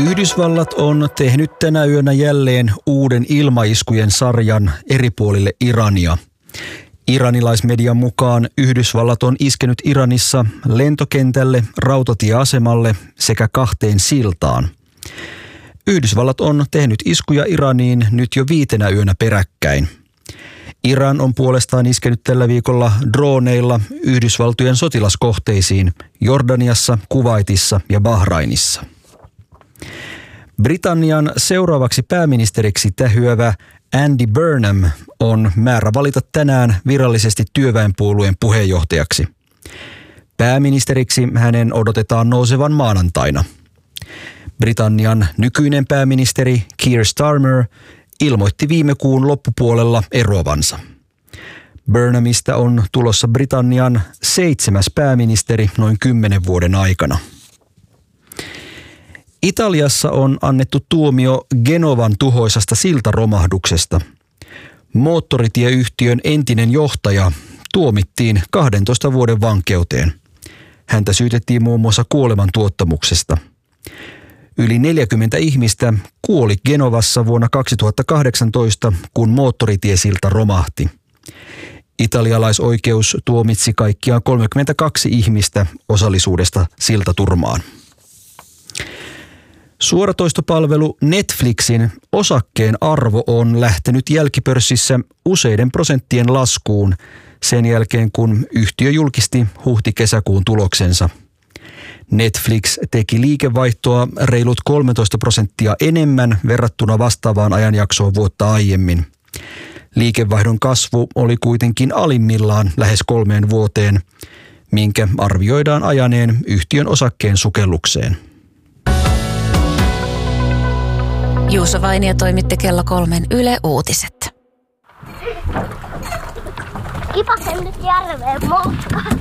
Yhdysvallat on tehnyt tänä yönä jälleen uuden ilmaiskujen sarjan eri puolille Irania. Iranilaismedian mukaan Yhdysvallat on iskenyt Iranissa lentokentälle, rautatieasemalle sekä 2 siltaan. Yhdysvallat on tehnyt iskuja Iraniin nyt jo 5 yönä peräkkäin. Iran on puolestaan iskenyt tällä viikolla droneilla Yhdysvaltojen sotilaskohteisiin Jordaniassa, Kuwaitissa ja Bahrainissa. Britannian seuraavaksi pääministeriksi tähyävä Andy Burnham on määrä valita tänään virallisesti työväenpuolueen puheenjohtajaksi. Pääministeriksi hänen odotetaan nousevan maanantaina. Britannian nykyinen pääministeri Keir Starmer ilmoitti viime kuun loppupuolella eroavansa. Burnhamista on tulossa Britannian 7. pääministeri noin 10 vuoden aikana. Italiassa on annettu tuomio Genovan tuhoisasta siltaromahduksesta. Moottoritieyhtiön entinen johtaja tuomittiin 12 vuoden vankeuteen. Häntä syytettiin muun muassa kuolemantuottamuksesta. Yli 40 ihmistä kuoli Genovassa vuonna 2018, kun moottoritiesilta romahti. Italialaisoikeus tuomitsi kaikkiaan 32 ihmistä osallisuudesta siltaturmaan. Suoratoistopalvelu Netflixin osakkeen arvo on lähtenyt jälkipörssissä useiden prosenttien laskuun sen jälkeen, kun yhtiö julkisti huhti-kesäkuun tuloksensa. Netflix teki liikevaihtoa reilut 13% enemmän verrattuna vastaavaan ajanjaksoon vuotta aiemmin. Liikevaihdon kasvu oli kuitenkin alimmillaan lähes 3 vuoteen, minkä arvioidaan ajaneen yhtiön osakkeen sukellukseen. Juuso Vainio toimitti kello 3 Yle Uutiset. Kipasen nyt järveen motka.